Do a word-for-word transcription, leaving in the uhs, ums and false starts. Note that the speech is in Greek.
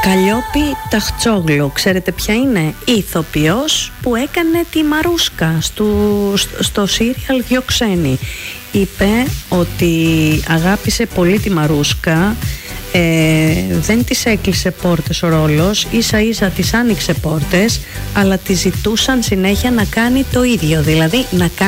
Καλλιόπη Ταχτσόγλου, ξέρετε ποια είναι? Η ηθοποιός που έκανε τη Μαρούσκα στο, στο σύριαλ Δυο Ξένοι. Είπε ότι αγάπησε πολύ τη Μαρούσκα, ε, δεν της έκλεισε πόρτες ο ρόλος, ίσα ίσα της άνοιξε πόρτες, αλλά τη ζητούσαν συνέχεια να κάνει το ίδιο, δηλαδή να κάνει